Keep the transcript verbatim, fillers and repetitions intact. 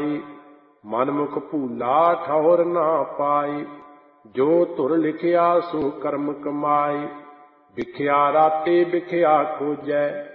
ਕਮਾਈ। ਮਨਮੁਖ ਭੂਲਾ ਠੌਰ ਨਾ ਪਾਈ, ਜੋ ਧੁਰ ਲਿਖਿਆ ਸੋ ਕਰਮ ਕਮਾਈ। ਵਿਖਿਆ ਰਾਤੇ ਵਿਖਿਆ ਖੋਜੈ,